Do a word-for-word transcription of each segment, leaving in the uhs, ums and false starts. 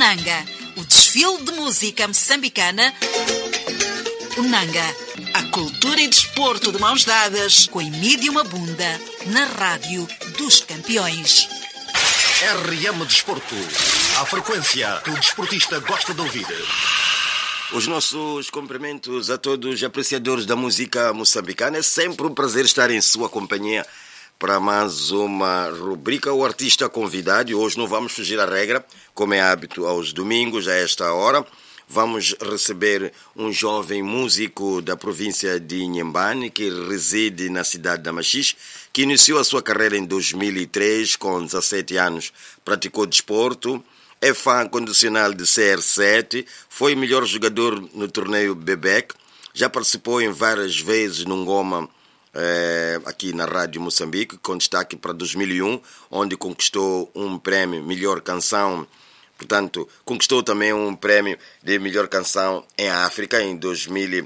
Nanga, o desfile de música moçambicana. O Nanga, a cultura e desporto de mãos dadas com Emílio Mabunda, na Rádio dos Campeões. R M Desporto, a frequência que o desportista gosta de ouvir. Os nossos cumprimentos a todos os apreciadores da música moçambicana. É sempre um prazer estar em sua companhia para mais uma rubrica, o artista convidado. Hoje não vamos fugir à regra, como é hábito aos domingos, a esta hora. Vamos receber um jovem músico da província de Inhambane, que reside na cidade da Machixe, que iniciou a sua carreira em dois mil e três, com dezassete anos, praticou desporto, é fã condicional de C R sete, foi o melhor jogador no torneio Bebec, já participou em várias vezes no Ngoma, eh, aqui na Rádio Moçambique, com destaque para dois mil e um, onde conquistou um prémio Melhor Canção. Portanto, conquistou também um prémio de melhor canção em África em dois mil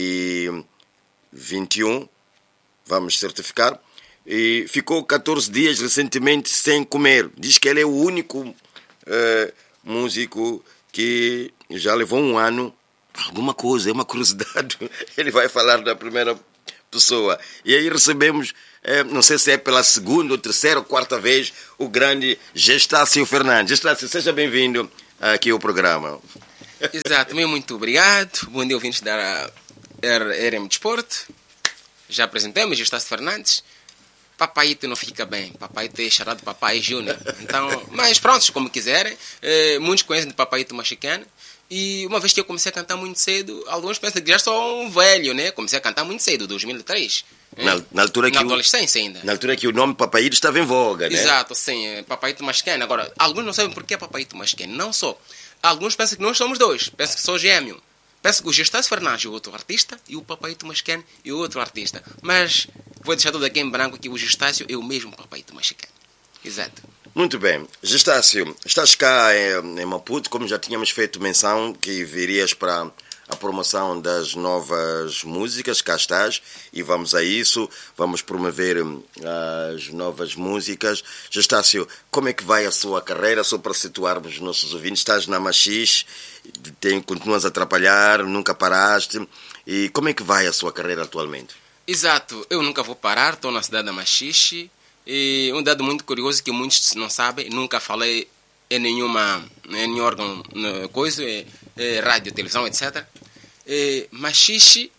e vinte e um. Vamos certificar. E ficou catorze dias recentemente sem comer. Diz que ele é o único eh, músico que já levou um ano. Alguma coisa, é uma curiosidade. Ele vai falar da primeira pessoa. E aí recebemos, eh, não sei se é pela segunda, ou terceira ou quarta vez, o grande Gestácio Fernandes. Gestácio, seja bem-vindo aqui ao programa. Exato, muito obrigado. Bom dia, ouvintes da R M Desporto. Já apresentamos Gestácio Fernandes. Papaito não fica bem. Papaito é charado de Papai Júnior. Então, mas pronto, como quiserem. Eh, muitos conhecem de Papaito mexicano. E uma vez que eu comecei a cantar muito cedo, alguns pensam que já sou um velho, né? Comecei a cantar muito cedo, dois mil e três. Na, na altura na que adolescência o, ainda. Na altura que o nome Papaito estava em voga, né? Exato, sim. Papaito Mascano. Agora, alguns não sabem por que é Papaito Mascano. Não só. Alguns pensam que nós somos dois. Pensam que sou gêmeo. Pensam que o Gestácio Fernandes é outro artista e o Papaito Mascano é outro artista. Mas vou deixar tudo aqui em branco que o Gestácio é o mesmo Papaito Mascano. Exato. Muito bem. Gestácio, estás cá em Maputo, como já tínhamos feito menção, que virias para a promoção das novas músicas, cá estás, e vamos a isso, vamos promover as novas músicas. Gestácio, como é que vai a sua carreira, só para situarmos os nossos ouvintes? Estás na Machixe, tem, continuas a atrapalhar, nunca paraste, e como é que vai a sua carreira atualmente? Exato, eu nunca vou parar, estou na cidade da Machixe. E um dado muito curioso que muitos não sabem, nunca falei em nenhuma em nenhum órgão, coisa, é, é, rádio, televisão, etcétera. É, Machixe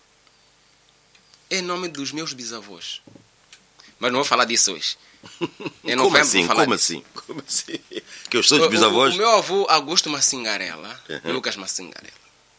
é nome dos meus bisavós. Mas não vou falar disso hoje. Eu não como vou assim? falar Como disso. assim? Como assim? Que os seus bisavós... O, o, o meu avô, Augusto Massingarela, uhum. Lucas Massingarela,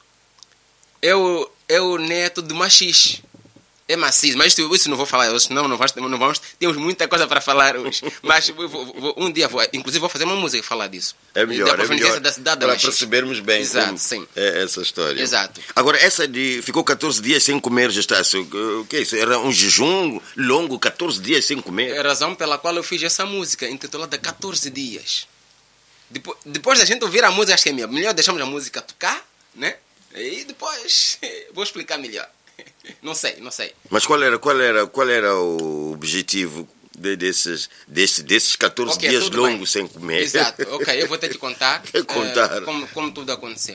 é o, é o neto de Machixe. É maciço, mas isso, isso não vou falar hoje, não, não vamos, não vamos, temos muita coisa para falar hoje. Mas vou, vou, um dia, vou, inclusive vou fazer uma música e falar disso. É melhor, é melhor, da cidade da para Machixe. percebermos bem. Exato, como sim. É essa história. Exato. Agora, essa de ficou catorze dias sem comer, Gestácio, o que é isso? Era um jejum longo, catorze dias sem comer? É a razão pela qual eu fiz essa música, intitulada catorze dias. Depois, depois da gente ouvir a música, acho que é melhor, melhor deixamos a música tocar, né? E depois vou explicar melhor. Não sei, não sei. Mas qual era, qual era, qual era o objetivo de, desses, desses, desses catorze okay, dias longos bem. Sem comer? Exato, ok, eu vou ter que contar, contar. Uh, como, como tudo aconteceu.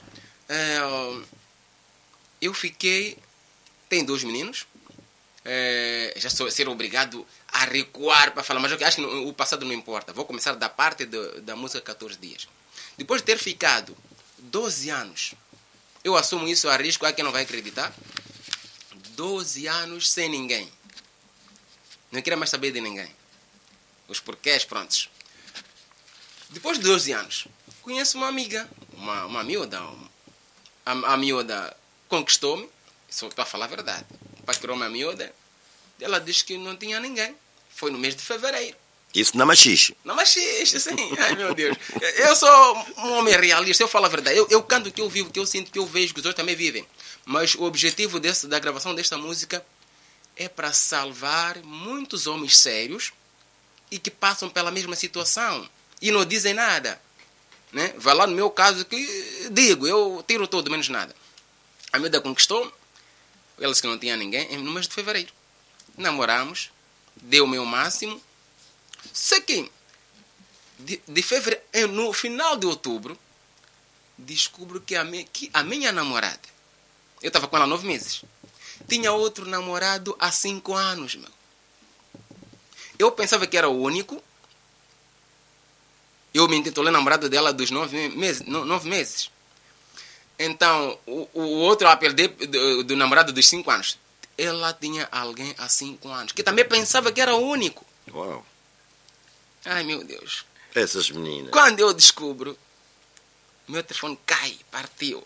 Uh, eu fiquei... Tem dois meninos. Uh, já sou ser obrigado a recuar para falar, mas eu acho que o passado não importa. Vou começar da parte de, da música catorze dias. Depois de ter ficado doze anos, eu assumo isso a risco, há quem não vai acreditar. doze anos sem ninguém. Não queria mais saber de ninguém. Os porquês, prontos. Depois de doze anos, conheço uma amiga, uma, uma miúda. A, a miúda conquistou-me, só estou a falar a verdade. Paquerou uma miúda, ela disse que não tinha ninguém. Foi no mês de fevereiro. Isso na Machixe? Na Machixe, sim. Ai, meu Deus. Eu sou um homem realista, eu falo a verdade. Eu, eu canto o que eu vivo, o que eu sinto, o que eu vejo, que os outros também vivem. Mas o objetivo desse, da gravação desta música é para salvar muitos homens sérios e que passam pela mesma situação e não dizem nada. Né? Vai lá no meu caso que digo, eu tiro tudo, menos nada. A miúda conquistou, ela disse que não tinha ninguém, no mês de fevereiro. Namoramos, deu o meu máximo. Sei que de, de fevereiro, no final de outubro, descubro que a, mi, que a minha namorada, eu estava com ela há nove meses, tinha outro namorado há cinco anos, meu. Eu pensava que era o único. Eu me intitulei namorado dela dos nove meses. Nove meses. Então, o, o outro apelido do, do namorado dos cinco anos. Ela tinha alguém há cinco anos, que também pensava que era o único. Uau. Ai, meu Deus. Essas meninas. Quando eu descubro, meu telefone cai, partiu.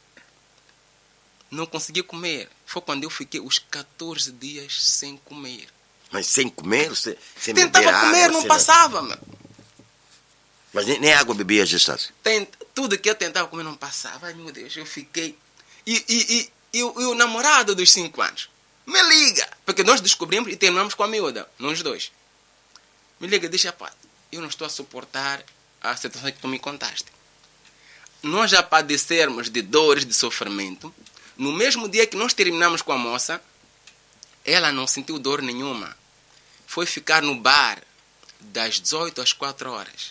Não consegui comer. Foi quando eu fiquei os catorze dias sem comer. Mas sem comer? Sem, sem Tentava beber comer, água, não sem passava, meu. Mas nem, nem água bebia, Gestácio. Tent... Tudo que eu tentava comer não passava. Ai, meu Deus, eu fiquei... E, e, e, e, o, e o namorado dos cinco anos me liga. Porque nós descobrimos e terminamos com a miúda, nós dois. Me liga e diz, pá, eu não estou a suportar a situação que tu me contaste. Nós já padecermos de dores, de sofrimento. No mesmo dia que nós terminamos com a moça, ela não sentiu dor nenhuma. Foi ficar no bar das dezoito às quatro horas.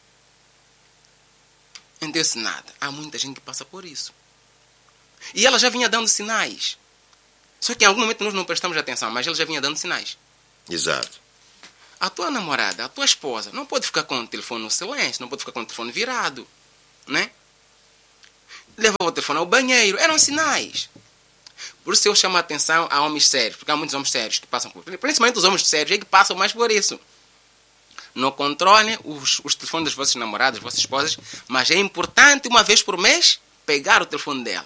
Não deu-se nada. Há muita gente que passa por isso. E ela já vinha dando sinais. Só que em algum momento nós não prestamos atenção, mas ela já vinha dando sinais. Exato. A tua namorada, a tua esposa, não pode ficar com o telefone no silêncio, não pode ficar com o telefone virado. Né? Levava o telefone ao banheiro. Eram sinais. Por isso eu chamo a atenção a homens sérios, porque há muitos homens sérios que passam por isso. Principalmente os homens sérios, é que passam mais por isso. Não controlem os, os telefones das vossas namoradas, das vossas esposas, mas é importante, uma vez por mês, pegar o telefone dela.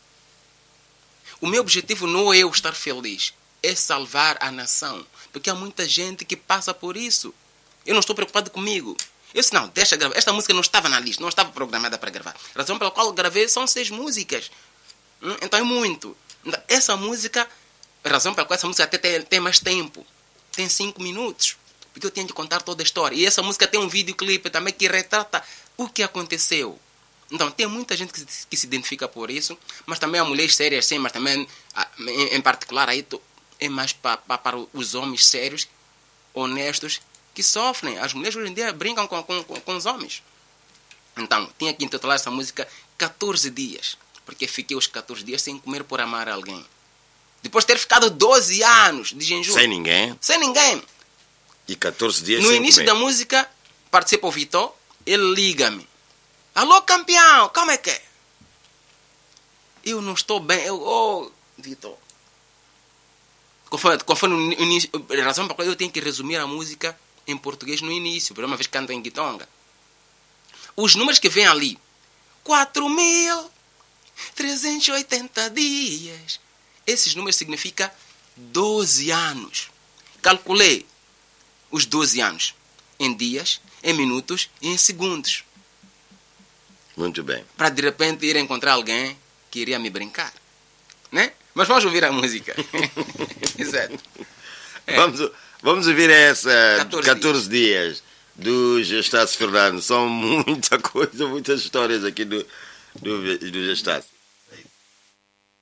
O meu objetivo não é eu estar feliz, é salvar a nação. Porque há muita gente que passa por isso. Eu não estou preocupado comigo. Eu disse, não, deixa gravar. Esta música não estava na lista, não estava programada para gravar. A razão pela qual gravei são seis músicas. Então é muito. Essa música, a razão pela qual essa música até tem, tem mais tempo. Tem cinco minutos. Porque eu tenho de contar toda a história. E essa música tem um videoclipe também que retrata o que aconteceu. Então, tem muita gente que se, que se identifica por isso. Mas também há mulheres sérias, sim. Mas também, em, em particular, aí é mais pa, pa, para os homens sérios, honestos, que sofrem. As mulheres hoje em dia brincam com, com, com, com os homens. Então, tinha que intitular essa música catorze dias. Porque fiquei os catorze dias sem comer por amar alguém. Depois de ter ficado doze anos de jejum. Sem ninguém? Sem ninguém. E catorze dias no sem início comer. Da música, participa o Vitor. Ele liga-me. Alô, campeão, como é que é? Eu não estou bem. Eu, oh, Vitor. Conforme, conforme no início, a razão pela qual eu tenho que resumir a música em português no início, por uma vez canto em guitonga. Os números que vêm ali. quatro mil trezentos e oitenta dias. Esses números significam doze anos. Calculei os doze anos em dias, em minutos e em segundos. Muito bem. Para de repente ir encontrar alguém que iria me brincar. Né? Mas vamos ouvir a música. Exato. É. Vamos, vamos ouvir essa catorze, catorze dias. dias do Gestácio Fernando. São muita coisa, muitas histórias aqui do, do, do Gestácio.